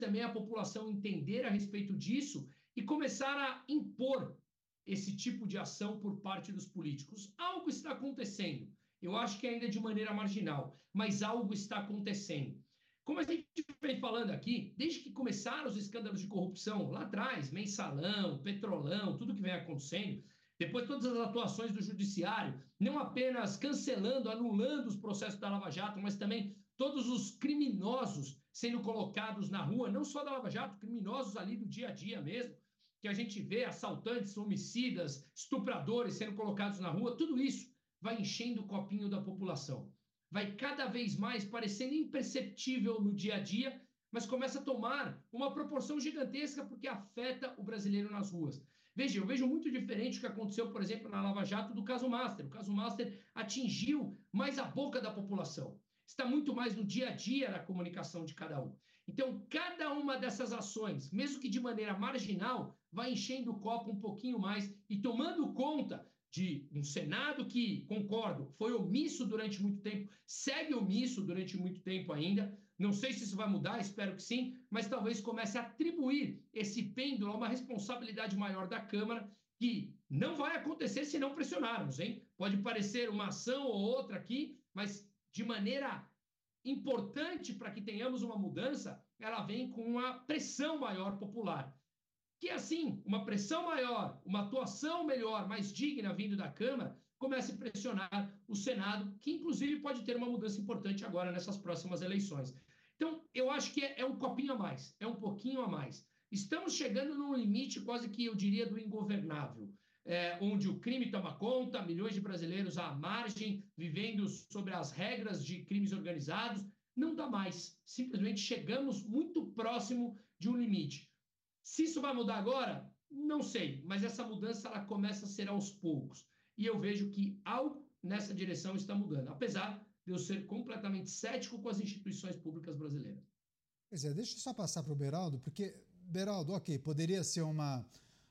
também a população entender a respeito disso e começar a impor esse tipo de ação por parte dos políticos. Algo está acontecendo. Eu acho que ainda de maneira marginal, mas algo está acontecendo. Como a gente vem falando aqui, desde que começaram os escândalos de corrupção lá atrás, Mensalão, Petrolão, tudo que vem acontecendo, depois todas as atuações do judiciário, não apenas cancelando, anulando os processos da Lava Jato, mas também todos os criminosos sendo colocados na rua, não só da Lava Jato, criminosos ali do dia a dia mesmo, que a gente vê assaltantes, homicidas, estupradores sendo colocados na rua, tudo isso vai enchendo o copinho da população. Vai cada vez mais parecendo imperceptível no dia a dia, mas começa a tomar uma proporção gigantesca porque afeta o brasileiro nas ruas. Veja, eu vejo muito diferente o que aconteceu, por exemplo, na Lava Jato do caso Master. O caso Master atingiu mais a boca da população. Está muito mais no dia a dia da comunicação de cada um. Então, cada uma dessas ações, mesmo que de maneira marginal, vai enchendo o copo um pouquinho mais e tomando conta de um Senado que, concordo, foi omisso durante muito tempo, segue omisso durante muito tempo ainda. Não sei se isso vai mudar, espero que sim, mas talvez comece a atribuir esse pêndulo a uma responsabilidade maior da Câmara, que não vai acontecer se não pressionarmos, hein? Pode parecer uma ação ou outra aqui, mas de maneira importante para que tenhamos uma mudança, ela vem com uma pressão maior popular. Que assim, uma pressão maior, uma atuação melhor, mais digna vindo da Câmara, comece a pressionar o Senado, que inclusive pode ter uma mudança importante agora nessas próximas eleições. Então, eu acho que é um copinho a mais, é um pouquinho a mais. Estamos chegando num limite quase que, eu diria, do ingovernável, onde o crime toma conta, milhões de brasileiros à margem, vivendo sobre as regras de crimes organizados. Não dá mais. Simplesmente chegamos muito próximo de um limite. Se isso vai mudar agora, não sei, mas essa mudança ela começa a ser aos poucos. E eu vejo que algo nessa direção está mudando, apesar de eu ser completamente cético com as instituições públicas brasileiras. Pois é, deixa eu só passar para o Beraldo, porque, Beraldo, ok, poderia ser uma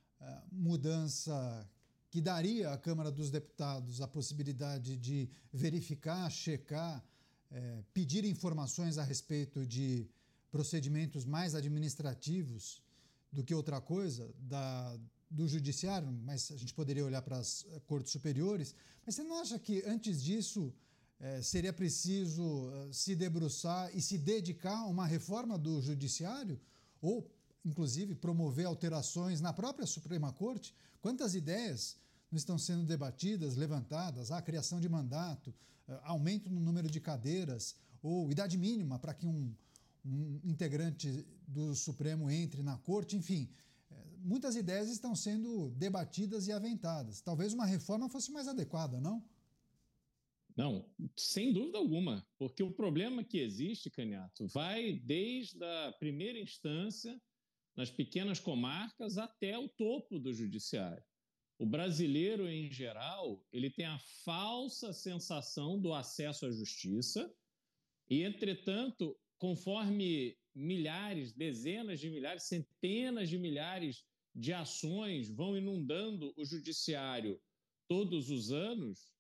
mudança que daria à Câmara dos Deputados a possibilidade de verificar, checar, pedir informações a respeito de procedimentos mais administrativos do que outra coisa do judiciário, mas a gente poderia olhar para as cortes superiores. Mas você não acha que antes disso seria preciso se debruçar e se dedicar a uma reforma do judiciário? Ou, inclusive, promover alterações na própria Suprema Corte? Quantas ideias não estão sendo debatidas, levantadas? A criação de mandato, aumento no número de cadeiras, ou idade mínima para que um integrante do Supremo entre na corte, enfim, muitas ideias estão sendo debatidas e aventadas. Talvez uma reforma fosse mais adequada, não? Não, sem dúvida alguma, porque o problema que existe, Caniato, vai desde a primeira instância, nas pequenas comarcas, até o topo do judiciário. O brasileiro, em geral, ele tem a falsa sensação do acesso à justiça e, entretanto, conforme milhares, dezenas de milhares, centenas de milhares de ações vão inundando o judiciário todos os anos,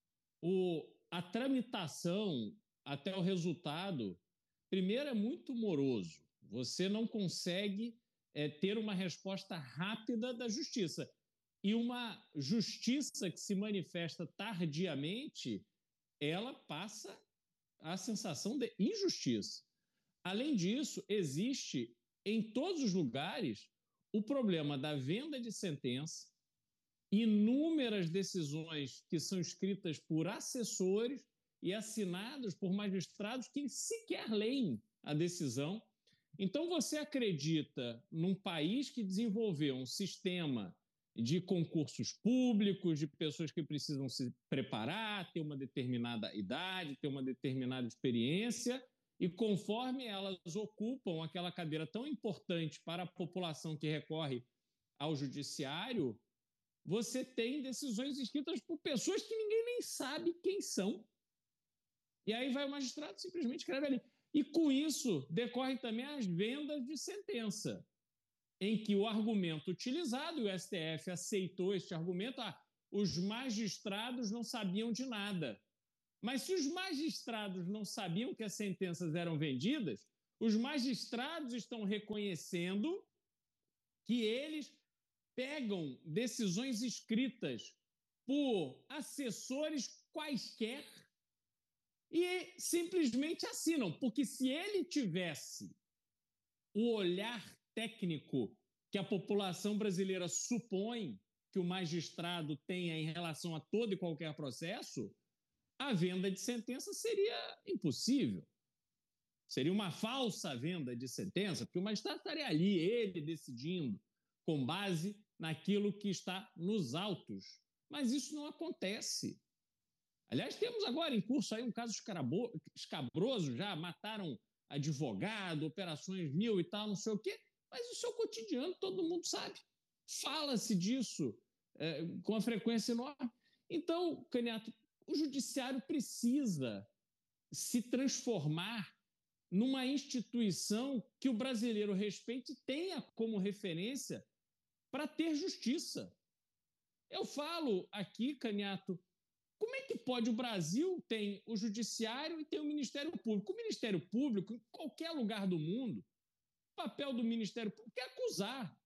a tramitação até o resultado, primeiro, é muito moroso. Você não consegue ter uma resposta rápida da justiça. E uma justiça que se manifesta tardiamente, ela passa a sensação de injustiça. Além disso, existe em todos os lugares o problema da venda de sentença, inúmeras decisões que são escritas por assessores e assinados por magistrados que sequer leem a decisão. Então, você acredita num país que desenvolveu um sistema de concursos públicos, de pessoas que precisam se preparar, ter uma determinada idade, ter uma determinada experiência, e conforme elas ocupam aquela cadeira tão importante para a população que recorre ao judiciário, você tem decisões escritas por pessoas que ninguém nem sabe quem são. E aí vai o magistrado simplesmente escreve ali. E com isso decorrem também as vendas de sentença, em que o argumento utilizado, e o STF aceitou este argumento, os magistrados não sabiam de nada. Mas se os magistrados não sabiam que as sentenças eram vendidas, Os magistrados estão reconhecendo que eles pegam decisões escritas por assessores quaisquer e simplesmente assinam, porque se ele tivesse o olhar técnico que a população brasileira supõe que o magistrado tenha em relação a todo e qualquer processo, a venda de sentença seria impossível. Seria uma falsa venda de sentença, porque o magistrado estaria ali, ele decidindo, com base naquilo que está nos autos. Mas isso não acontece. Aliás, temos agora em curso aí um caso escabroso, já mataram advogado, operações mil e tal, não sei o quê, mas isso é o cotidiano, todo mundo sabe. Fala-se disso com a frequência enorme. Então, Caniato, o judiciário precisa se transformar numa instituição que o brasileiro respeite e tenha como referência para ter justiça. Eu falo aqui, Caniato, como é que pode? O Brasil tem o judiciário e tem o Ministério Público. O Ministério Público, em qualquer lugar do mundo, o papel do Ministério Público é acusar.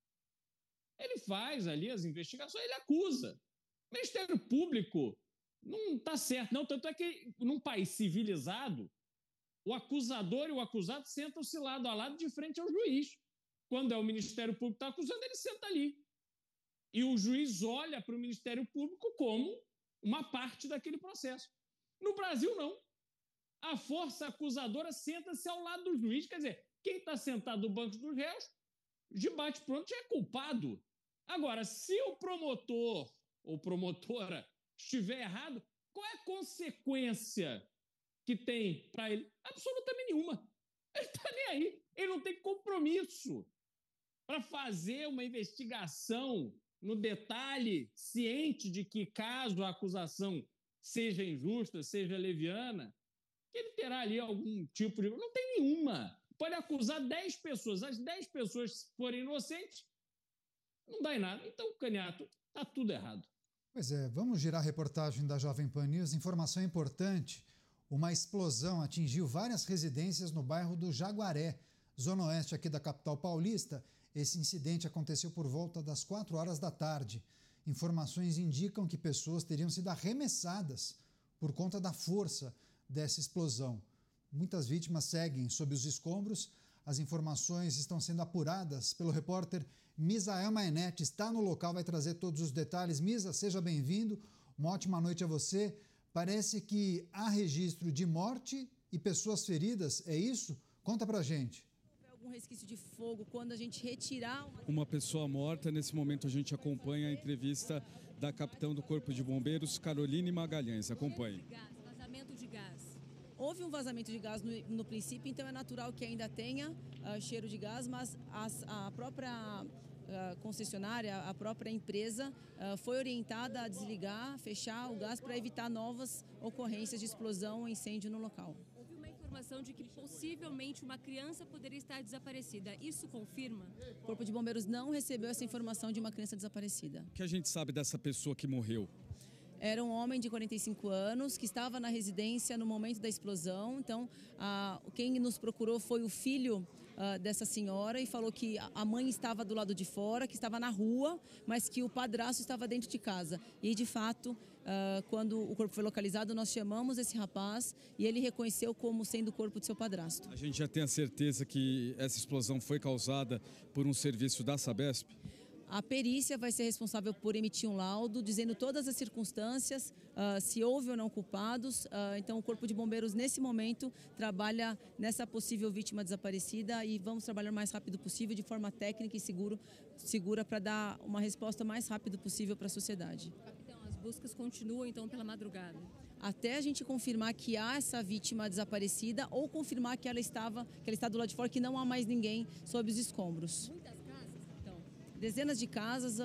Ele faz ali as investigações, ele acusa. O Ministério Público não está certo, não. Tanto é que, num país civilizado, o acusador e o acusado sentam-se lado a lado de frente ao juiz. Quando é o Ministério Público que está acusando, ele senta ali. E o juiz olha para o Ministério Público como uma parte daquele processo. No Brasil, não. A força acusadora senta-se ao lado do juiz. Quer dizer, quem está sentado no banco dos réus, de bate-pronto, já é culpado. Agora, se o promotor ou promotora estiver errado, qual é a consequência que tem para ele? Absolutamente nenhuma. Ele está nem aí. Ele não tem compromisso para fazer uma investigação no detalhe, ciente de que, caso a acusação seja injusta, seja leviana, que ele terá ali algum tipo de... Não tem nenhuma. Pode acusar 10 pessoas. As 10 pessoas forem inocentes, não dá em nada. Então, Caniato, está tudo errado. Pois é, vamos girar a reportagem da Jovem Pan News. Informação importante: uma explosão atingiu várias residências no bairro do Jaguaré, zona oeste aqui da capital paulista. Esse incidente aconteceu por volta das 4 horas da tarde. Informações indicam que pessoas teriam sido arremessadas por conta da força dessa explosão. Muitas vítimas seguem sob os escombros. As informações estão sendo apuradas pelo repórter Misael Mainetti. Está no local, vai trazer todos os detalhes. Misa, seja bem-vindo. Uma ótima noite a você. Parece que há registro de morte e pessoas feridas, é isso? Conta pra gente. Algum resquício de fogo quando a gente retirar uma pessoa morta. Nesse momento a gente acompanha a entrevista da capitã do Corpo de Bombeiros, Caroline Magalhães. Acompanhe. Vazamento de gás. Houve um vazamento de gás no princípio, então é natural que ainda tenha cheiro de gás, mas a própria concessionária, a própria empresa foi orientada a desligar, fechar o gás para evitar novas ocorrências de explosão ou incêndio no local. Informação de que possivelmente uma criança poderia estar desaparecida. Isso confirma? O Corpo de Bombeiros não recebeu essa informação de uma criança desaparecida. O que a gente sabe dessa pessoa que morreu? Era um homem de 45 anos que estava na residência no momento da explosão. Então, quem nos procurou foi o filho dessa senhora e falou que a mãe estava do lado de fora, que estava na rua, mas que o padrasto estava dentro de casa. E, de fato, quando o corpo foi localizado, nós chamamos esse rapaz e ele reconheceu como sendo o corpo de seu padrasto. A gente já tem a certeza que essa explosão foi causada por um serviço da Sabesp? A perícia vai ser responsável por emitir um laudo dizendo todas as circunstâncias, se houve ou não culpados. Então, o Corpo de Bombeiros, nesse momento, trabalha nessa possível vítima desaparecida e vamos trabalhar o mais rápido possível, de forma técnica e segura para dar uma resposta mais rápido possível para a sociedade. Então, as buscas continuam, então, pela madrugada? Até a gente confirmar que há essa vítima desaparecida ou confirmar que ela está do lado de fora, que não há mais ninguém sob os escombros. Dezenas de casas,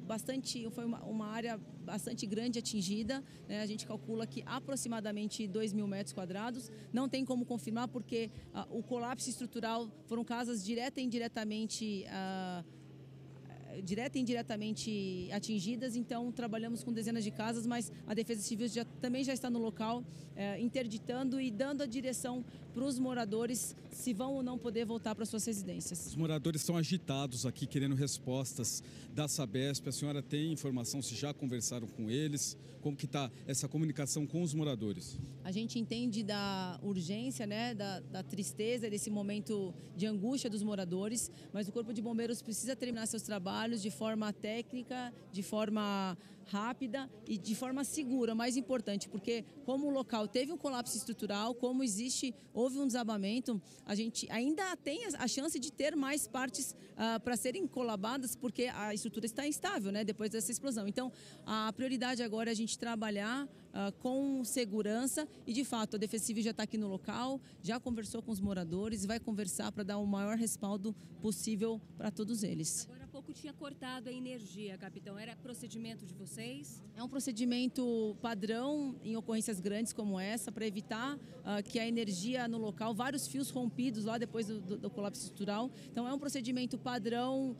foi uma área bastante grande atingida, né? A gente calcula que aproximadamente 2.000 metros quadrados. Não tem como confirmar porque o colapso estrutural foram casas direta e indiretamente direta e indiretamente atingidas, então trabalhamos com dezenas de casas, mas a Defesa Civil também já está no local, interditando e dando a direção para os moradores se vão ou não poder voltar para suas residências. Os moradores estão agitados aqui, querendo respostas da Sabesp. A senhora tem informação se já conversaram com eles? Como que está essa comunicação com os moradores? A gente entende da urgência, né, da tristeza, desse momento de angústia dos moradores, mas o Corpo de Bombeiros precisa terminar seus trabalhos de forma técnica, de forma rápida e de forma segura, mais importante, porque como o local teve um colapso estrutural, como houve um desabamento, a gente ainda tem a chance de ter mais partes para serem colabadas, porque a estrutura está instável, né, depois dessa explosão. Então, a prioridade agora é a gente trabalhar com segurança e, de fato, a Defesa Civil já está aqui no local, já conversou com os moradores e vai conversar para dar o maior respaldo possível para todos eles. Agora há pouco tinha cortado a energia, capitão. Era procedimento de vocês? É um procedimento padrão em ocorrências grandes como essa, para evitar que a energia no local, vários fios rompidos lá depois do colapso estrutural. Então, é um procedimento padrão,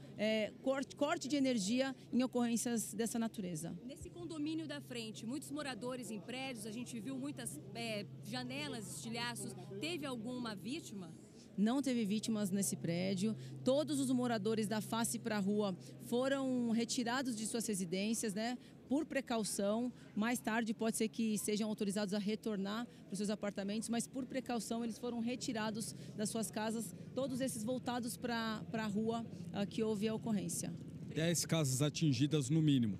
corte de energia em ocorrências dessa natureza. Nesse condomínio da frente, muitos moradores em prédios, a gente viu muitas janelas, estilhaços. Teve alguma vítima? Não teve vítimas nesse prédio. Todos os moradores da face para a rua foram retirados de suas residências, né, por precaução. Mais tarde pode ser que sejam autorizados a retornar para os seus apartamentos, mas por precaução eles foram retirados das suas casas, todos esses voltados para a rua que houve a ocorrência. 10 casas atingidas no mínimo.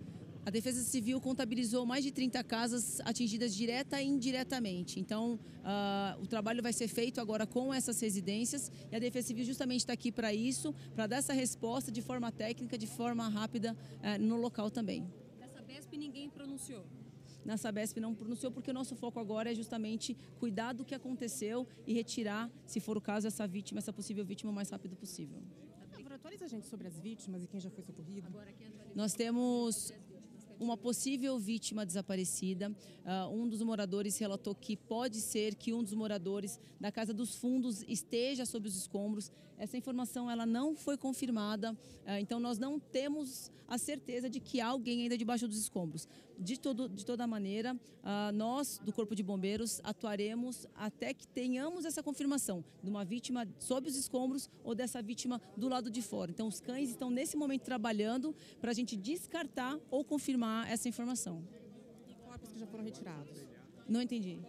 A Defesa Civil contabilizou mais de 30 casas atingidas direta e indiretamente. Então, o trabalho vai ser feito agora com essas residências e a Defesa Civil justamente está aqui para isso, para dar essa resposta de forma técnica, de forma rápida no local também. Na Sabesp ninguém pronunciou? Na Sabesp não pronunciou porque o nosso foco agora é justamente cuidar do que aconteceu e retirar, se for o caso, essa possível vítima o mais rápido possível. Agora, atualiza a gente sobre as vítimas e quem já foi socorrido. Nós temos uma possível vítima desaparecida. Um dos moradores relatou que pode ser que um dos moradores da Casa dos Fundos esteja sob os escombros. Essa informação ela não foi confirmada, então nós não temos a certeza de que há alguém ainda debaixo dos escombros. De toda maneira, nós do Corpo de Bombeiros atuaremos até que tenhamos essa confirmação de uma vítima sob os escombros ou dessa vítima do lado de fora. Então os cães estão nesse momento trabalhando para a gente descartar ou confirmar essa informação. E corpos que já foram retirados? Não entendi.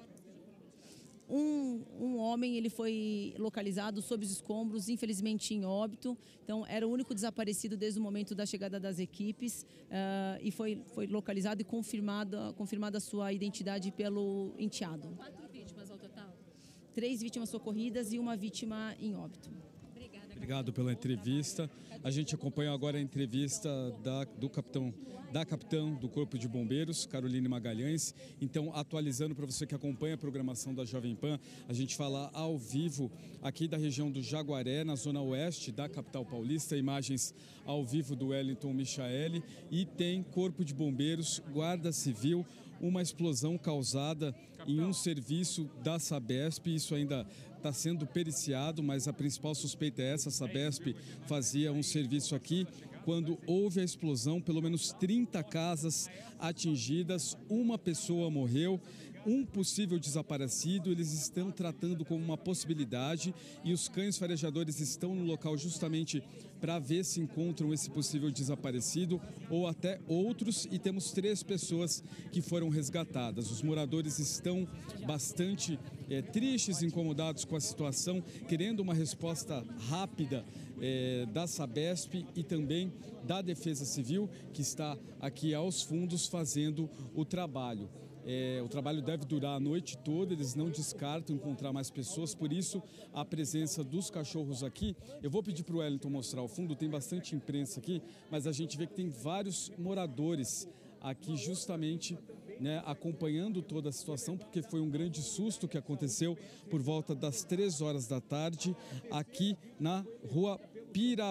Um homem ele foi localizado sob os escombros, infelizmente em óbito. Então, era o único desaparecido desde o momento da chegada das equipes e foi localizado e confirmada a sua identidade pelo enteado. 4 vítimas ao total? 3 vítimas socorridas e uma vítima em óbito. Obrigado pela entrevista. A gente acompanha agora a entrevista da capitã do Corpo de Bombeiros, Caroline Magalhães. Então, atualizando para você que acompanha a programação da Jovem Pan, a gente fala ao vivo aqui da região do Jaguaré, na zona oeste da capital paulista, imagens ao vivo do Wellington Michaeli, e tem Corpo de Bombeiros, Guarda Civil, uma explosão causada em um serviço da Sabesp. Isso ainda está sendo periciado, mas a principal suspeita é essa. A Sabesp fazia um serviço aqui. Quando houve a explosão, pelo menos 30 casas atingidas, uma pessoa morreu, um possível desaparecido. Eles estão tratando como uma possibilidade e os cães farejadores estão no local justamente para ver se encontram esse possível desaparecido ou até outros, e temos 3 pessoas que foram resgatadas. Os moradores estão bastante tristes, incomodados com a situação, querendo uma resposta rápida da Sabesp e também da Defesa Civil, que está aqui aos fundos fazendo o trabalho. O trabalho deve durar a noite toda, eles não descartam encontrar mais pessoas, por isso a presença dos cachorros aqui. Eu vou pedir para o Wellington mostrar o fundo, tem bastante imprensa aqui, mas a gente vê que tem vários moradores aqui justamente, né, acompanhando toda a situação, porque foi um grande susto que aconteceu por volta das 3 horas da tarde aqui na Rua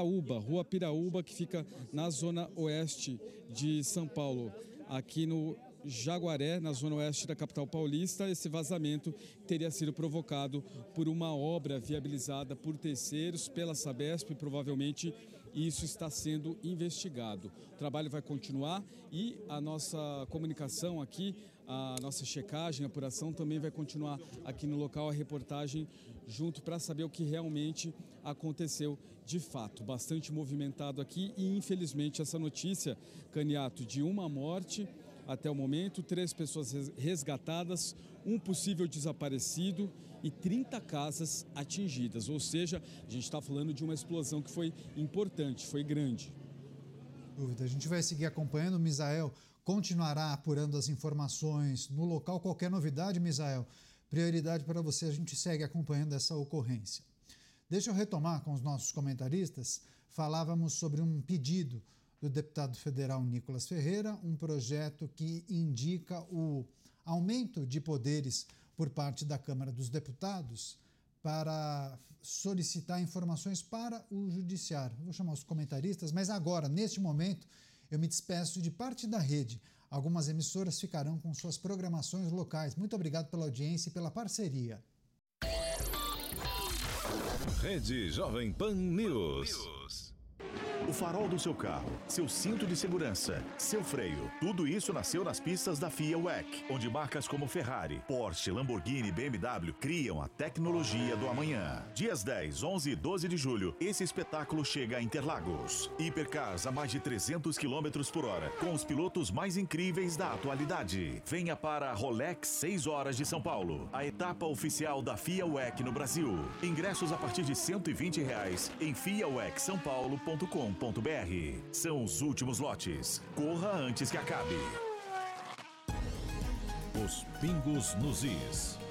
Piraúba, que fica na zona oeste de São Paulo, aqui no Jaguaré, na zona oeste da capital paulista. Esse vazamento teria sido provocado por uma obra viabilizada por terceiros, pela Sabesp, provavelmente. E isso está sendo investigado. O trabalho vai continuar e a nossa comunicação aqui, a nossa checagem, a apuração também vai continuar aqui no local, a reportagem junto para saber o que realmente aconteceu de fato. Bastante movimentado aqui e infelizmente essa notícia, Caniato, de uma morte até o momento, 3 pessoas resgatadas, um possível desaparecido e 30 casas atingidas. Ou seja, a gente está falando de uma explosão que foi importante, foi grande. A gente vai seguir acompanhando. O Misael continuará apurando as informações no local. Qualquer novidade, Misael, prioridade para você, a gente segue acompanhando essa ocorrência. Deixa eu retomar com os nossos comentaristas. Falávamos sobre um pedido do deputado federal Nicolas Ferreira, um projeto que indica o aumento de poderes por parte da Câmara dos Deputados para solicitar informações para o Judiciário. Vou chamar os comentaristas, mas agora, neste momento, eu me despeço de parte da rede. Algumas emissoras ficarão com suas programações locais. Muito obrigado pela audiência e pela parceria. Rede Jovem Pan News. O farol do seu carro, seu cinto de segurança, seu freio, tudo isso nasceu nas pistas da FIA WEC, onde marcas como Ferrari, Porsche, Lamborghini e BMW criam a tecnologia do amanhã. Dias 10, 11 e 12 de julho, esse espetáculo chega a Interlagos. Hipercars a mais de 300 km por hora, com os pilotos mais incríveis da atualidade. Venha para a Rolex 6 horas de São Paulo, a etapa oficial da FIA WEC no Brasil. Ingressos a partir de R$120 em fiawecsaopaulo.com. São os últimos lotes. Corra antes que acabe. Os pingos nos is.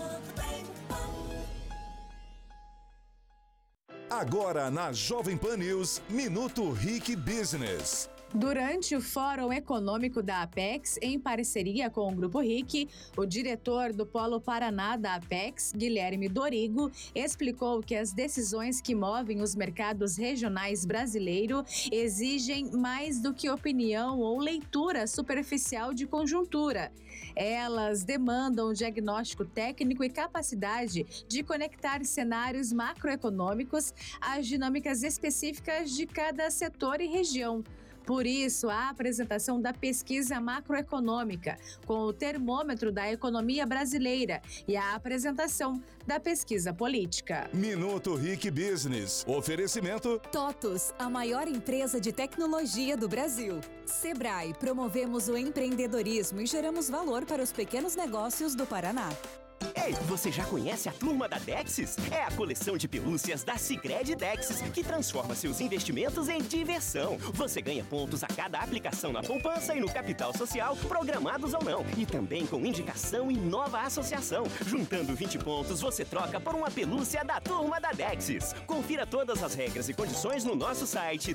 Agora na Jovem Pan News, Minuto RIC Business. Durante o Fórum Econômico da Apex, em parceria com o Grupo RIC, o diretor do Polo Paraná da Apex, Guilherme Dorigo, explicou que as decisões que movem os mercados regionais brasileiros exigem mais do que opinião ou leitura superficial de conjuntura. Elas demandam diagnóstico técnico e capacidade de conectar cenários macroeconômicos às dinâmicas específicas de cada setor e região. Por isso, a apresentação da pesquisa macroeconômica, com o termômetro da economia brasileira, e a apresentação da pesquisa política. Minuto RIC Business. Oferecimento TOTUS, a maior empresa de tecnologia do Brasil. Sebrae, promovemos o empreendedorismo e geramos valor para os pequenos negócios do Paraná. Ei, você já conhece a Turma da Dexis? É a coleção de pelúcias da Sicredi Dexis, que transforma seus investimentos em diversão. Você ganha pontos a cada aplicação na poupança e no capital social, programados ou não. E também com indicação em nova associação. Juntando 20 pontos, você troca por uma pelúcia da Turma da Dexis. Confira todas as regras e condições no nosso site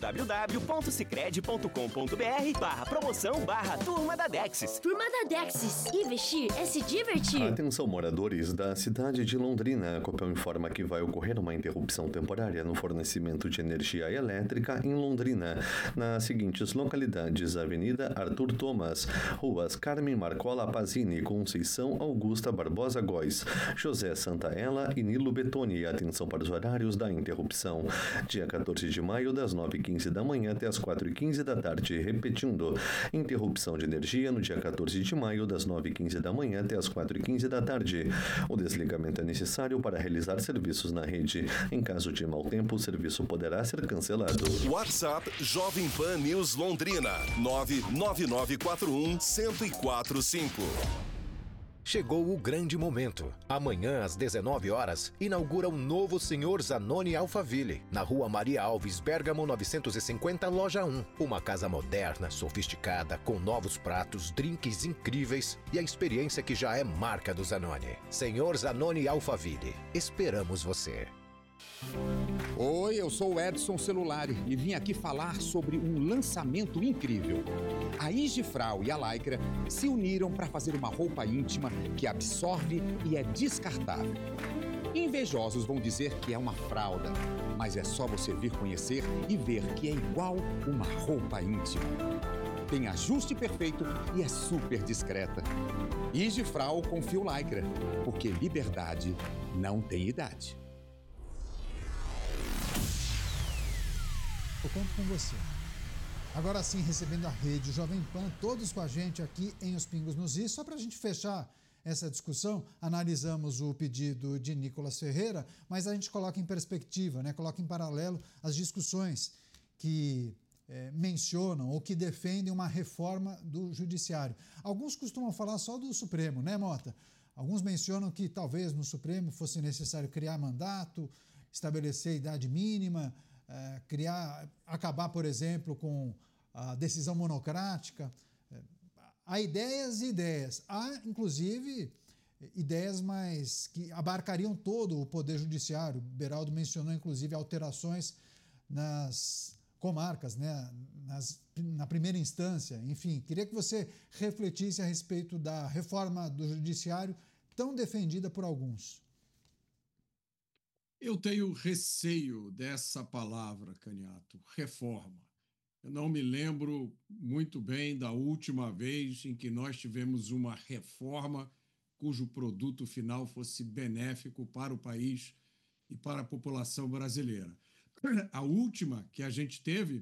www.sicredi.com.br/promoção/Turma da Dexis. Turma da Dexis. Investir é se divertir. Atenção, moradores da cidade de Londrina. A Copel informa que vai ocorrer uma interrupção temporária no fornecimento de energia elétrica em Londrina, nas seguintes localidades: Avenida Arthur Thomas, ruas Carmen Marcola Pazini, Conceição Augusta Barbosa Góes, José Santaella e Nilo Betoni. Atenção para os horários da interrupção. Dia 14 de maio, das 9h15 da manhã até as 4h15 da tarde. Repetindo, interrupção de energia no dia 14 de maio, das 9h15 da manhã até as 4h15 da tarde. O desligamento é necessário para realizar serviços na rede. Em caso de mau tempo, o serviço poderá ser cancelado. WhatsApp Jovem Pan News Londrina 99941-1045. Chegou o grande momento. Amanhã, às 19 horas, inaugura o novo Senhor Zanoni Alphaville, na Rua Maria Alves, Bérgamo 950, Loja 1. Uma casa moderna, sofisticada, com novos pratos, drinks incríveis e a experiência que já é marca do Zanoni. Senhor Zanoni Alphaville, esperamos você. Oi, eu sou o Edson Celulari e vim aqui falar sobre um lançamento incrível. A Igifrau e a Lycra se uniram para fazer uma roupa íntima que absorve e é descartável. Invejosos vão dizer que é uma fralda, mas é só você vir conhecer e ver que é igual uma roupa íntima. tem ajuste perfeito e é super discreta. Igifral com fio Lycra, porque liberdade não tem idade. Eu conto com você. Agora sim, recebendo a rede Jovem Pan, todos com a gente aqui em Os Pingos nos Is. Só para a gente fechar essa discussão, analisamos o pedido de Nicolas Ferreira, mas a gente coloca em perspectiva, né? Coloca em paralelo as discussões que mencionam ou que defendem uma reforma do judiciário. Alguns costumam falar só do Supremo, né, Mota? Alguns mencionam que talvez no Supremo fosse necessário criar mandato, estabelecer idade mínima, acabar, por exemplo, com a decisão monocrática. Há ideias e ideias. Há, inclusive, ideias que abarcariam todo o Poder Judiciário. Beraldo mencionou, inclusive, alterações nas comarcas, né? Na primeira instância. Enfim, queria que você refletisse a respeito da reforma do Judiciário tão defendida por alguns. Eu tenho receio dessa palavra, Caniato, reforma. Eu não me lembro muito bem da última vez em que nós tivemos uma reforma cujo produto final fosse benéfico para o país e para a população brasileira. A última que a gente teve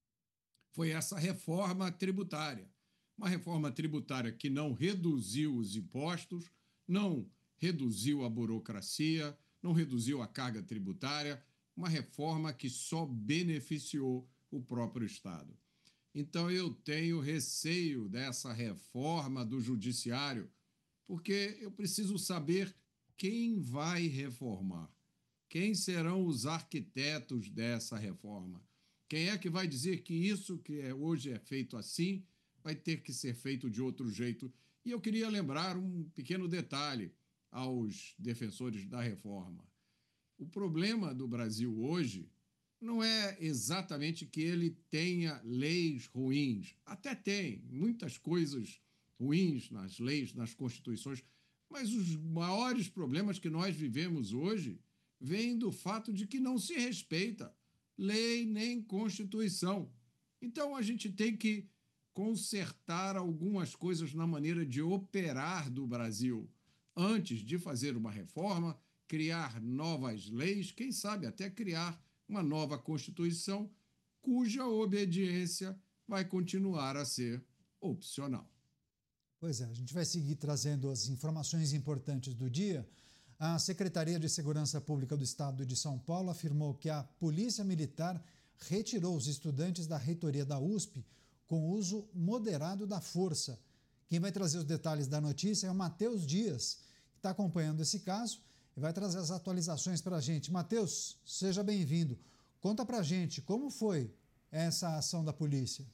foi essa reforma tributária. Uma reforma tributária que não reduziu os impostos, não reduziu a burocracia, não reduziu a carga tributária, uma reforma que só beneficiou o próprio Estado. Então, eu tenho receio dessa reforma do Judiciário, porque eu preciso saber quem vai reformar, quem serão os arquitetos dessa reforma, quem é que vai dizer que isso que hoje é feito assim vai ter que ser feito de outro jeito. E eu queria lembrar um pequeno detalhe aos defensores da reforma. O problema do Brasil hoje não é exatamente que ele tenha leis ruins. Até tem muitas coisas ruins nas leis, nas constituições, mas os maiores problemas que nós vivemos hoje vêm do fato de que não se respeita lei nem Constituição. Então, a gente tem que consertar algumas coisas na maneira de operar do Brasil antes de fazer uma reforma, criar novas leis, quem sabe até criar uma nova Constituição, cuja obediência vai continuar a ser opcional. Pois é, a gente vai seguir trazendo as informações importantes do dia. A Secretaria de Segurança Pública do Estado de São Paulo afirmou que a Polícia Militar retirou os estudantes da reitoria da USP com uso moderado da força. Quem vai trazer os detalhes da notícia é o Matheus Dias, que está acompanhando esse caso e vai trazer as atualizações para a gente. Matheus, seja bem-vindo. Conta para a gente como foi essa ação da polícia.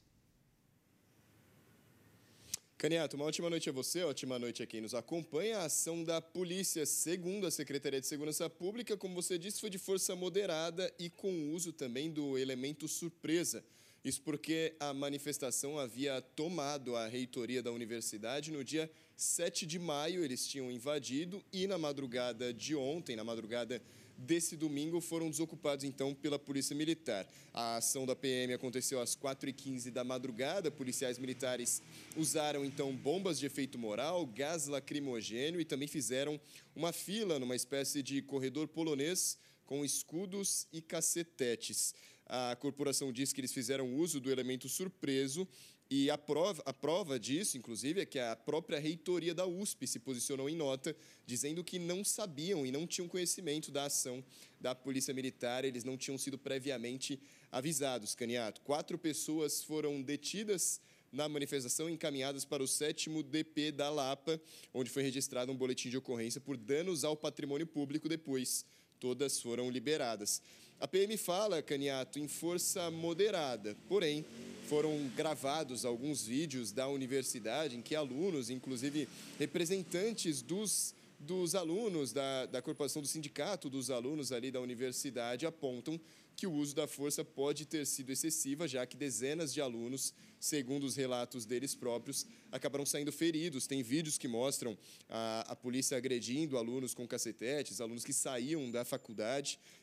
Caniato, uma ótima noite a você, ótima noite a quem nos acompanha. A ação da polícia, segundo a Secretaria de Segurança Pública, como você disse, foi de força moderada e com uso também do elemento surpresa. Isso porque a manifestação havia tomado a reitoria da universidade no dia 7 de maio, eles tinham invadido e na madrugada de ontem, na madrugada desse domingo, foram desocupados então pela Polícia Militar. A ação da PM aconteceu às 4h15 da madrugada, policiais militares usaram então bombas de efeito moral, gás lacrimogênio e também fizeram uma fila numa espécie de corredor polonês com escudos e cacetetes. A corporação diz que eles fizeram uso do elemento surpreso e a prova disso, inclusive, é que a própria reitoria da USP se posicionou em nota, dizendo que não sabiam e não tinham conhecimento da ação da Polícia Militar, eles não tinham sido previamente avisados, Caniato. 4 pessoas foram detidas na manifestação, encaminhadas para o 7º DP da Lapa, onde foi registrado um boletim de ocorrência por danos ao patrimônio público. Depois, todas foram liberadas. A PM fala, Caniato, em força moderada, porém, foram gravados alguns vídeos da universidade em que alunos, inclusive representantes dos alunos da corporação do sindicato dos alunos ali da universidade, apontam que o uso da força pode ter sido excessiva, já que dezenas de alunos, segundo os relatos deles próprios, acabaram saindo feridos. Tem vídeos que mostram a polícia agredindo alunos com cacetetes, alunos que saíam da faculdade.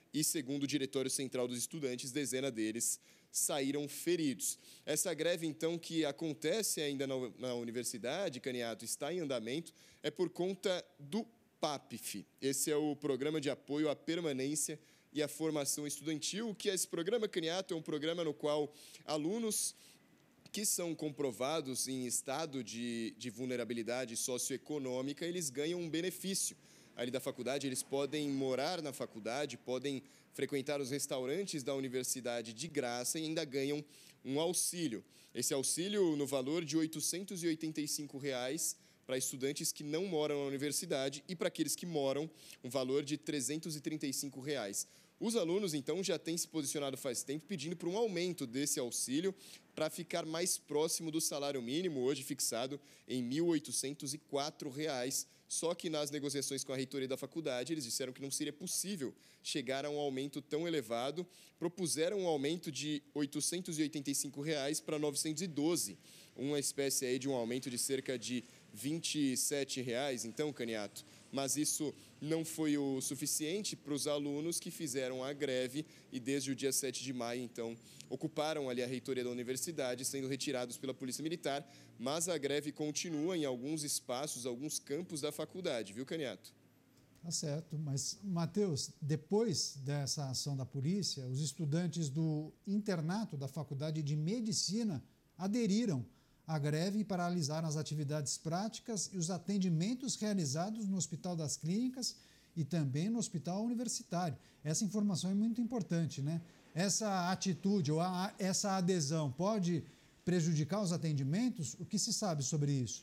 e, segundo o Diretório Central dos Estudantes, dezenas deles saíram feridos. Essa greve, então, que acontece ainda na universidade, Caniato, está em andamento, é por conta do PAPF. Esse é o Programa de Apoio à Permanência e à Formação Estudantil. O que é esse programa, Caniato? É um programa no qual alunos que são comprovados em estado de vulnerabilidade socioeconômica, eles ganham um benefício ali da faculdade, eles podem morar na faculdade, podem frequentar os restaurantes da universidade de graça e ainda ganham um auxílio. Esse auxílio no valor de R$ 885 para estudantes que não moram na universidade e para aqueles que moram, um valor de R$ 335. Os alunos, então, já têm se posicionado faz tempo pedindo por um aumento desse auxílio para ficar mais próximo do salário mínimo, hoje fixado em R$ 1.804. Só que nas negociações com a reitoria da faculdade, eles disseram que não seria possível chegar a um aumento tão elevado. Propuseram um aumento de R$ 885 para R$ 912, uma espécie aí de um aumento de cerca de R$ 27. Então, Caniato, mas isso não foi o suficiente para os alunos que fizeram a greve e desde o dia 7 de maio, então, ocuparam ali a reitoria da universidade, sendo retirados pela Polícia Militar, mas a greve continua em alguns espaços, alguns campos da faculdade, viu, Caniato? Tá certo, mas, Matheus, depois dessa ação da polícia, os estudantes do internato da Faculdade de Medicina aderiram à greve e paralisaram as atividades práticas e os atendimentos realizados no Hospital das Clínicas e também no Hospital Universitário. Essa informação é muito importante, né? Essa atitude ou essa adesão pode prejudicar os atendimentos? O que se sabe sobre isso?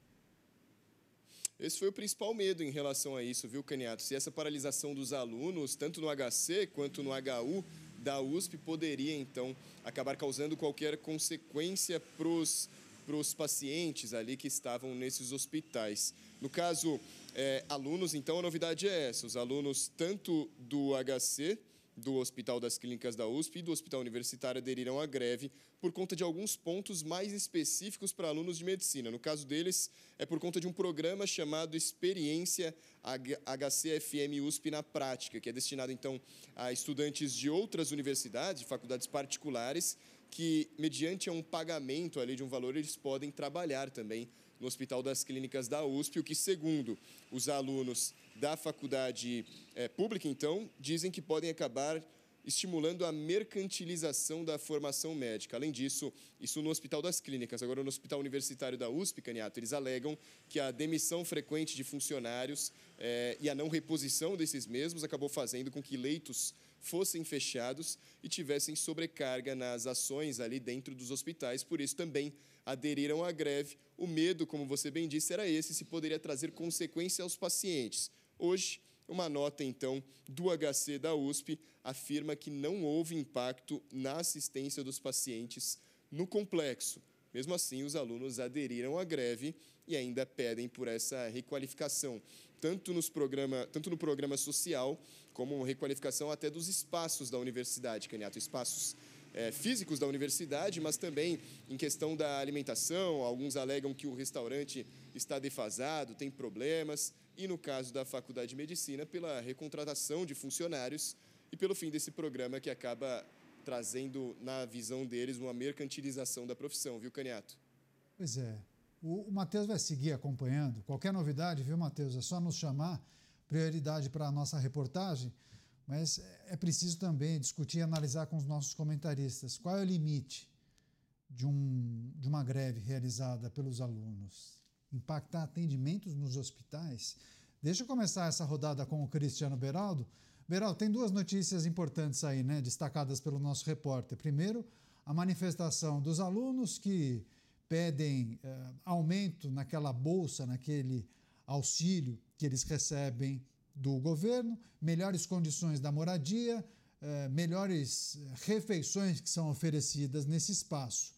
Esse foi o principal medo em relação a isso, viu, Caniato? Se essa paralisação dos alunos, tanto no HC quanto no HU da USP, poderia, então, acabar causando qualquer consequência para os pacientes ali que estavam nesses hospitais. No caso, alunos, então, a novidade é essa. Os alunos tanto do HC, do Hospital das Clínicas da USP e do Hospital Universitário aderiram à greve por conta de alguns pontos mais específicos para alunos de medicina. No caso deles, é por conta de um programa chamado Experiência HCFM USP na Prática, que é destinado, então, a estudantes de outras universidades, de faculdades particulares, que, mediante um pagamento ali de um valor, eles podem trabalhar também no Hospital das Clínicas da USP, o que, segundo os alunos da faculdade pública, então, dizem que podem acabar estimulando a mercantilização da formação médica. Além disso, isso no Hospital das Clínicas. Agora, no Hospital Universitário da USP, Caniato, eles alegam que a demissão frequente de funcionários e a não reposição desses mesmos acabou fazendo com que leitos fossem fechados e tivessem sobrecarga nas ações ali dentro dos hospitais. Por isso, também aderiram à greve. O medo, como você bem disse, era esse, se poderia trazer consequência aos pacientes. Hoje, uma nota, então, do HC da USP afirma que não houve impacto na assistência dos pacientes no complexo. Mesmo assim, os alunos aderiram à greve e ainda pedem por essa requalificação, tanto no programa social, como requalificação até dos espaços da universidade, Caniato, espaços físicos da universidade, mas também em questão da alimentação. Alguns alegam que o restaurante está defasado, tem problemas, e no caso da Faculdade de Medicina, pela recontratação de funcionários e pelo fim desse programa que acaba trazendo, na visão deles, uma mercantilização da profissão, viu, Caniato? Pois é. O Matheus vai seguir acompanhando. Qualquer novidade, viu, Matheus? É só nos chamar. Prioridade para a nossa reportagem. Mas é preciso também discutir e analisar com os nossos comentaristas qual é o limite de uma greve realizada pelos alunos. Impactar atendimentos nos hospitais? Deixa eu começar essa rodada com o Cristiano Beraldo. Beraldo, tem duas notícias importantes aí, né, destacadas pelo nosso repórter. Primeiro, a manifestação dos alunos que pedem aumento naquela bolsa, naquele auxílio que eles recebem do governo, melhores condições da moradia, melhores refeições que são oferecidas nesse espaço.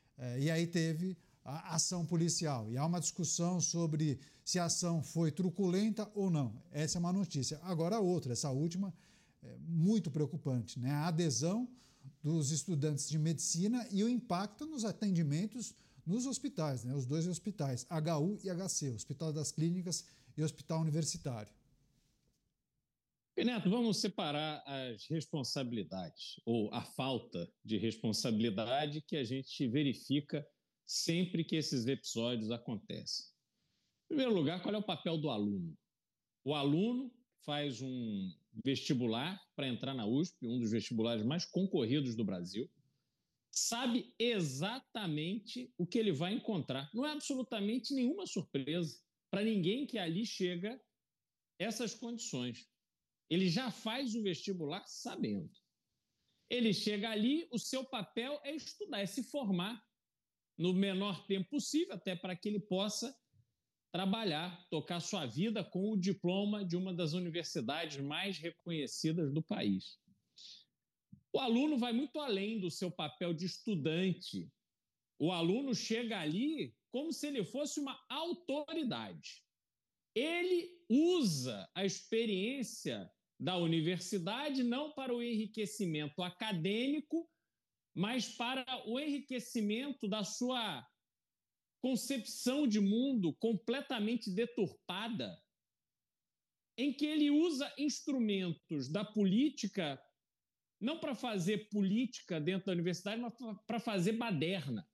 E aí teve a ação policial. E há uma discussão sobre se a ação foi truculenta ou não. Essa é uma notícia. Agora a outra, essa última, é muito preocupante, né? A adesão dos estudantes de medicina e o impacto nos atendimentos nos hospitais, né? Os dois hospitais, HU e HC, Hospital das Clínicas e Hospital Universitário. Neto, vamos separar as responsabilidades, ou a falta de responsabilidade que a gente verifica sempre que esses episódios acontecem. Em primeiro lugar, qual é o papel do aluno? O aluno faz um vestibular para entrar na USP, um dos vestibulares mais concorridos do Brasil, sabe exatamente o que ele vai encontrar. Não é absolutamente nenhuma surpresa para ninguém que ali chega essas condições. Ele já faz o vestibular sabendo. Ele chega ali, o seu papel é estudar, é se formar no menor tempo possível, até para que ele possa trabalhar, tocar sua vida com o diploma de uma das universidades mais reconhecidas do país. O aluno vai muito além do seu papel de estudante. O aluno chega ali como se ele fosse uma autoridade. Ele usa a experiência da universidade não para o enriquecimento acadêmico, mas para o enriquecimento da sua concepção de mundo completamente deturpada, em que ele usa instrumentos da política não para fazer política dentro da universidade, mas para fazer baderna.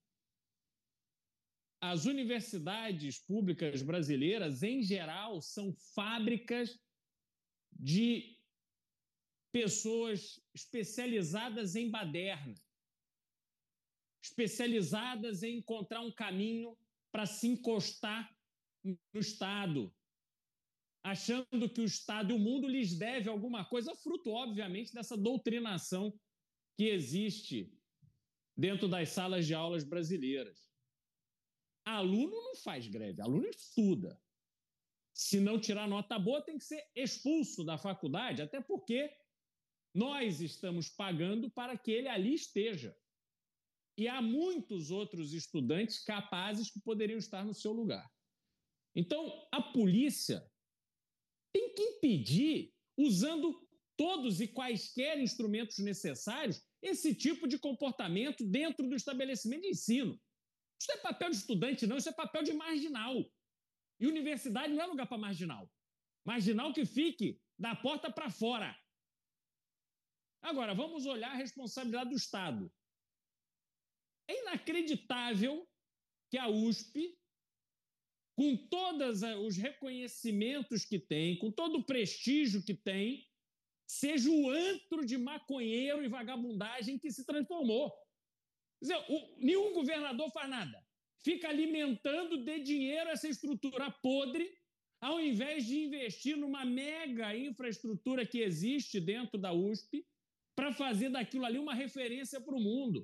As universidades públicas brasileiras, em geral, são fábricas de pessoas especializadas em baderna, especializadas em encontrar um caminho para se encostar no Estado, achando que o Estado e o mundo lhes devem alguma coisa, fruto, obviamente, dessa doutrinação que existe dentro das salas de aulas brasileiras. Aluno não faz greve, aluno estuda. Se não tirar nota boa, tem que ser expulso da faculdade, até porque nós estamos pagando para que ele ali esteja. E há muitos outros estudantes capazes que poderiam estar no seu lugar. Então, a polícia tem que impedir, usando todos e quaisquer instrumentos necessários, esse tipo de comportamento dentro do estabelecimento de ensino. Isso não é papel de estudante, não, isso é papel de marginal. E universidade não é lugar para marginal. Marginal que fique da porta para fora. Agora, vamos olhar a responsabilidade do Estado. É inacreditável que a USP, com todos os reconhecimentos que tem, com todo o prestígio que tem, seja o antro de maconheiro e vagabundagem que se transformou. Quer dizer, nenhum governador faz nada. Fica alimentando de dinheiro essa estrutura podre, ao invés de investir numa mega infraestrutura que existe dentro da USP para fazer daquilo ali uma referência para o mundo.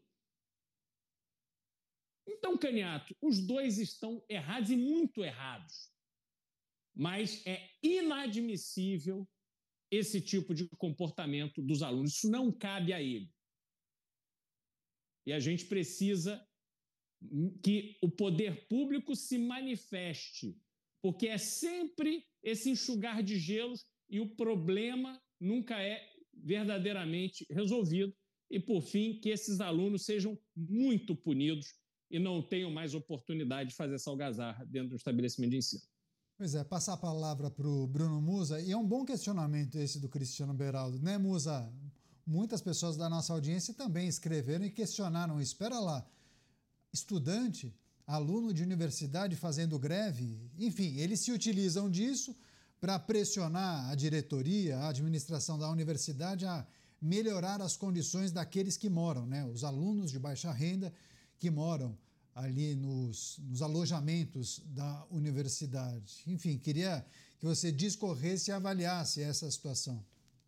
Então, Caniato, os dois estão errados e muito errados. Mas é inadmissível esse tipo de comportamento dos alunos. Isso não cabe a ele. E a gente precisa que o poder público se manifeste, porque é sempre esse enxugar de gelos e o problema nunca é verdadeiramente resolvido. E, por fim, que esses alunos sejam muito punidos e não tenham mais oportunidade de fazer essa algazarra dentro do estabelecimento de ensino. Pois é, passar a palavra para o Bruno Musa, e é um bom questionamento esse do Cristiano Beraldo, né, Musa? Muitas pessoas da nossa audiência também escreveram e questionaram, espera lá, estudante, aluno de universidade fazendo greve, enfim, eles se utilizam disso para pressionar a diretoria, a administração da universidade a melhorar as condições daqueles que moram, né? Os alunos de baixa renda que moram ali nos alojamentos da universidade. Enfim, queria que você discorresse e avaliasse essa situação.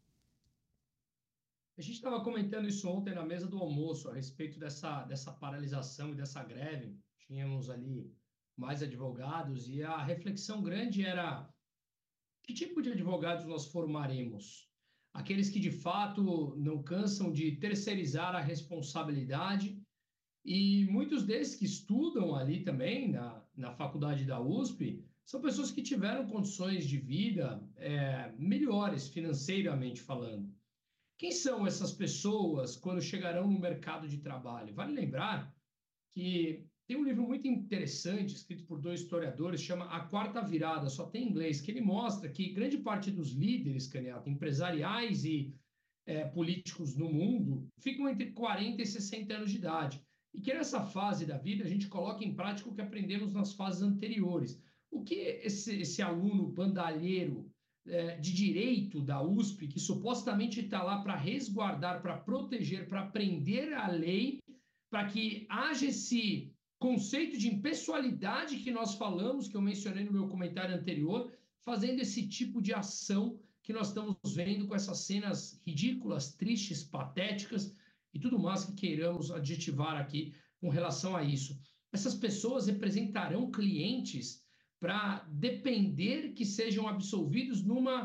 A gente estava comentando isso ontem na mesa do almoço, a respeito dessa paralisação e dessa greve. Tínhamos ali mais advogados e a reflexão grande era: que tipo de advogados nós formaremos? Aqueles que, de fato, não cansam de terceirizar a responsabilidade, e muitos desses que estudam ali também, na faculdade da USP, são pessoas que tiveram condições de vida melhores, financeiramente falando. Quem são essas pessoas quando chegarão no mercado de trabalho? Vale lembrar que Tem um livro muito interessante, escrito por 2 historiadores, chama A Quarta Virada, só tem em inglês, que ele mostra que grande parte dos líderes, Candiato, empresariais e políticos no mundo, ficam entre 40 e 60 anos de idade. E que nessa fase da vida a gente coloca em prática o que aprendemos nas fases anteriores. O que esse aluno bandalheiro de direito da USP, que supostamente está lá para resguardar, para proteger, para aprender a lei, para que haja esse conceito de impessoalidade que nós falamos, que eu mencionei no meu comentário anterior, fazendo esse tipo de ação que nós estamos vendo com essas cenas ridículas, tristes, patéticas e tudo mais que queiramos adjetivar aqui com relação a isso. Essas pessoas representarão clientes para depender que sejam absolvidos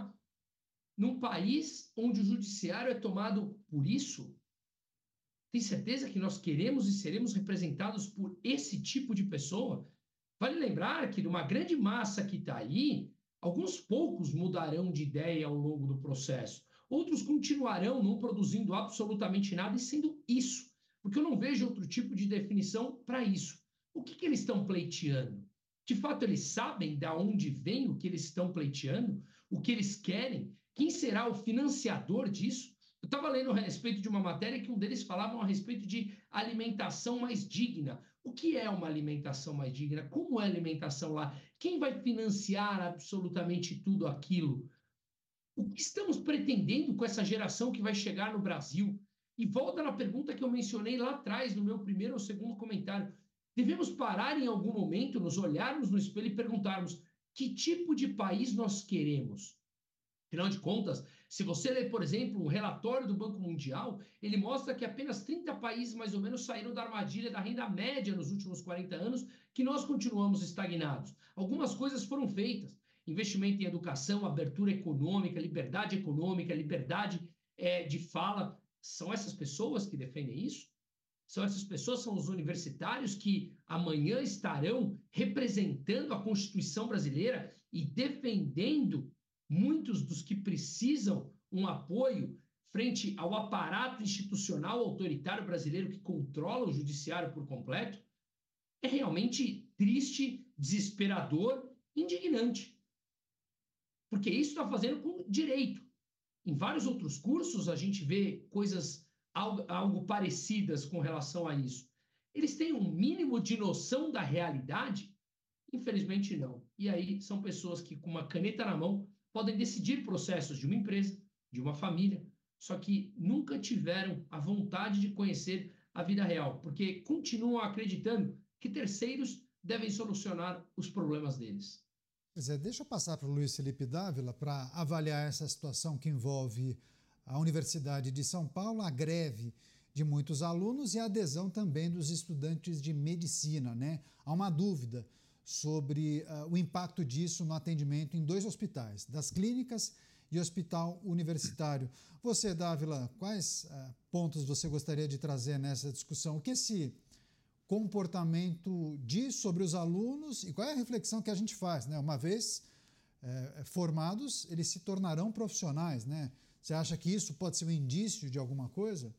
num país onde o judiciário é tomado por isso? Tem certeza que nós queremos e seremos representados por esse tipo de pessoa? Vale lembrar que de uma grande massa que está aí, alguns poucos mudarão de ideia ao longo do processo. Outros continuarão não produzindo absolutamente nada e sendo isso, porque eu não vejo outro tipo de definição para isso. O que eles estão pleiteando? De fato, eles sabem de onde vem o que eles estão pleiteando? O que eles querem? Quem será o financiador disso? Eu estava lendo a respeito de uma matéria que um deles falavam a respeito de alimentação mais digna. O que é uma alimentação mais digna? Como é a alimentação lá? Quem vai financiar absolutamente tudo aquilo? O que estamos pretendendo com essa geração que vai chegar no Brasil? E volta na pergunta que eu mencionei lá atrás, no meu primeiro ou segundo comentário. Devemos parar em algum momento, nos olharmos no espelho e perguntarmos que tipo de país nós queremos? Afinal de contas, se você ler, por exemplo, um relatório do Banco Mundial, ele mostra que apenas 30 países, mais ou menos, saíram da armadilha da renda média nos últimos 40 anos, que nós continuamos estagnados. Algumas coisas foram feitas. Investimento em educação, abertura econômica, liberdade de fala. São essas pessoas que defendem isso? São essas pessoas, são os universitários que amanhã estarão representando a Constituição brasileira e defendendo muitos dos que precisam um apoio frente ao aparato institucional autoritário brasileiro que controla o judiciário por completo? É realmente triste, desesperador, indignante. Porque isso está fazendo com direito. Em vários outros cursos a gente vê coisas algo parecidas com relação a isso. Eles têm um mínimo de noção da realidade? Infelizmente não. E aí são pessoas que com uma caneta na mão podem decidir processos de uma empresa, de uma família, só que nunca tiveram a vontade de conhecer a vida real, porque continuam acreditando que terceiros devem solucionar os problemas deles. Pois é, deixa eu passar para o Luiz Felipe Dávila para avaliar essa situação que envolve a Universidade de São Paulo, a greve de muitos alunos e a adesão também dos estudantes de medicina, né? Há uma dúvida sobre o impacto disso no atendimento em 2 hospitais, das clínicas e hospital universitário. Você, Dávila, quais pontos você gostaria de trazer nessa discussão? O que esse comportamento diz sobre os alunos e qual é a reflexão que a gente faz, né? Uma vez formados, eles se tornarão profissionais, né? Você acha que isso pode ser um indício de alguma coisa?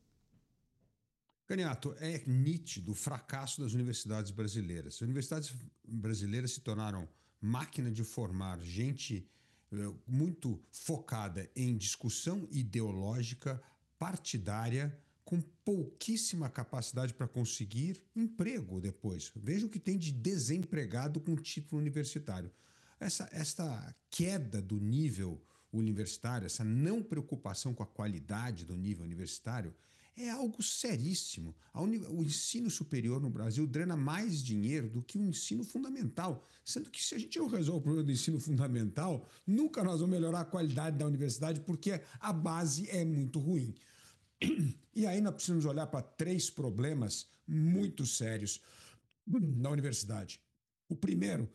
Candiato, é nítido o fracasso das universidades brasileiras. As universidades brasileiras se tornaram máquina de formar gente muito focada em discussão ideológica, partidária, com pouquíssima capacidade para conseguir emprego depois. Veja o que tem de desempregado com título universitário. Esta queda do nível universitário, essa não preocupação com a qualidade do nível universitário, é algo seríssimo. O ensino superior no Brasil drena mais dinheiro do que o ensino fundamental, sendo que se a gente não resolve o problema do ensino fundamental, nunca nós vamos melhorar a qualidade da universidade, porque a base é muito ruim. E aí nós precisamos olhar para 3 problemas muito sérios na universidade. O primeiro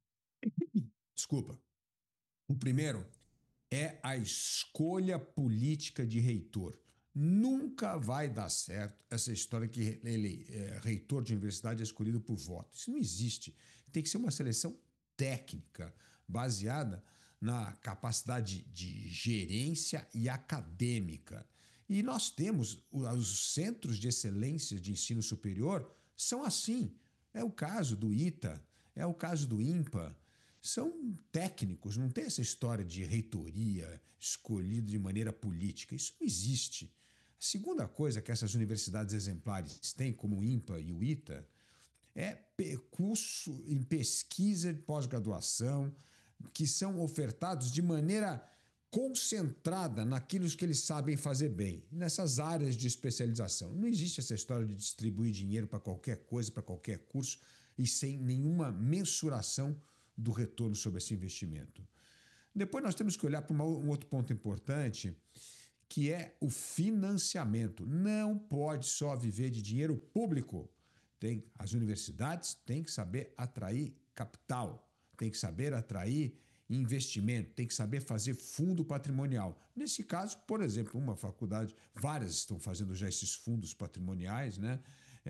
é a escolha política de reitor. Nunca vai dar certo essa história que reitor de universidade é escolhido por voto. Isso não existe. Tem que ser uma seleção técnica, baseada na capacidade de gerência e acadêmica. E nós temos os centros de excelência de ensino superior, são assim. É o caso do ITA, é o caso do INPA. São técnicos, não tem essa história de reitoria escolhida de maneira política. Isso não existe. A segunda coisa que essas universidades exemplares têm, como o INPA e o ITA, é curso em pesquisa de pós-graduação que são ofertados de maneira concentrada naquilo que eles sabem fazer bem, nessas áreas de especialização. Não existe essa história de distribuir dinheiro para qualquer coisa, para qualquer curso, e sem nenhuma mensuração do retorno sobre esse investimento. Depois nós temos que olhar para um outro ponto importante, que é o financiamento. Não pode só viver de dinheiro público. As universidades têm que saber atrair capital, têm que saber atrair investimento, tem que saber fazer fundo patrimonial. Nesse caso, por exemplo, uma faculdade, várias estão fazendo já esses fundos patrimoniais, né?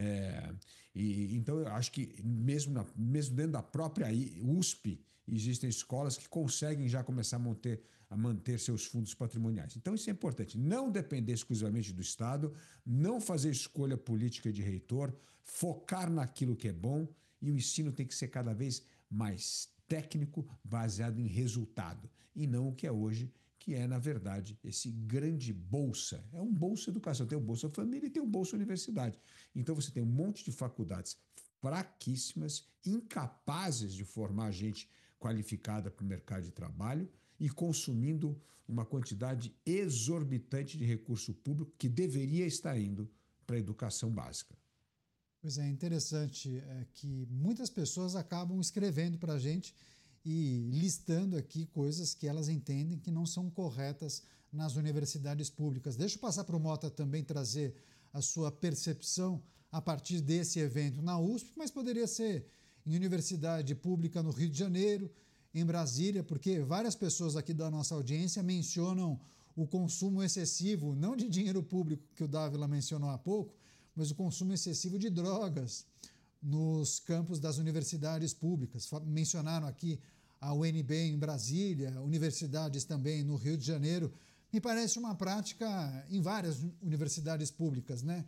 Então, eu acho que mesmo dentro da própria USP, existem escolas que conseguem já começar a manter seus fundos patrimoniais. Então, isso é importante. Não depender exclusivamente do Estado, não fazer escolha política de reitor, focar naquilo que é bom, e o ensino tem que ser cada vez mais técnico, baseado em resultado, e não o que é hoje, que é, na verdade, esse grande bolsa. É um bolsa educação, tem o Bolsa Família e tem o Bolsa Universidade. Então você tem um monte de faculdades fraquíssimas, incapazes de formar gente qualificada para o mercado de trabalho e consumindo uma quantidade exorbitante de recurso público que deveria estar indo para a educação básica. Pois é, interessante que muitas pessoas acabam escrevendo para a gente e listando aqui coisas que elas entendem que não são corretas nas universidades públicas. Deixa eu passar para o Mota também trazer a sua percepção a partir desse evento na USP, mas poderia ser em universidade pública no Rio de Janeiro, em Brasília, porque várias pessoas aqui da nossa audiência mencionam o consumo excessivo, não de dinheiro público, que o Dávila mencionou há pouco, mas o consumo excessivo de drogas nos campos das universidades públicas. Mencionaram aqui a UNB em Brasília, universidades também no Rio de Janeiro. Me parece uma prática em várias universidades públicas, né?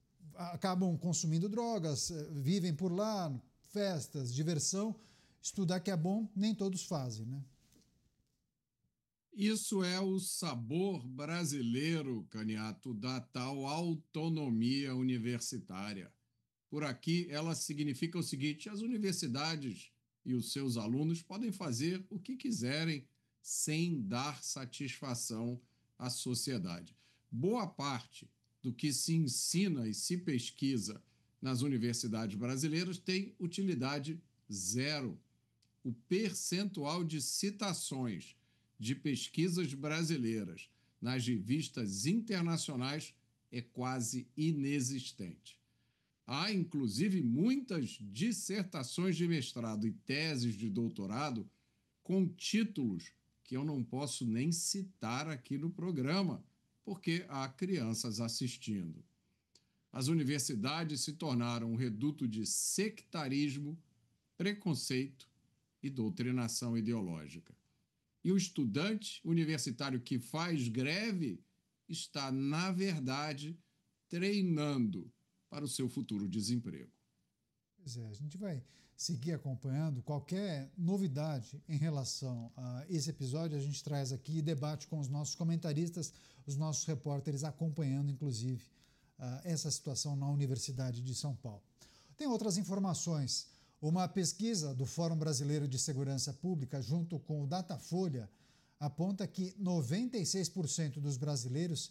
Acabam consumindo drogas, vivem por lá, festas, diversão. Estudar que é bom, nem todos fazem, né? Isso é o sabor brasileiro, Caniato, da tal autonomia universitária. Por aqui, ela significa o seguinte: as universidades e os seus alunos podem fazer o que quiserem sem dar satisfação à sociedade. Boa parte do que se ensina e se pesquisa nas universidades brasileiras tem utilidade zero. O percentual de citações de pesquisas brasileiras nas revistas internacionais é quase inexistente. Há, inclusive, muitas dissertações de mestrado e teses de doutorado com títulos que eu não posso nem citar aqui no programa, porque há crianças assistindo. As universidades se tornaram um reduto de sectarismo, preconceito e doutrinação ideológica. E o estudante universitário que faz greve está, na verdade, treinando para o seu futuro desemprego. Pois é, a gente vai seguir acompanhando qualquer novidade em relação a esse episódio. A gente traz aqui e debate com os nossos comentaristas, os nossos repórteres acompanhando, inclusive, essa situação na Universidade de São Paulo. Tem outras informações. Uma pesquisa do Fórum Brasileiro de Segurança Pública, junto com o Datafolha, aponta que 96% dos brasileiros,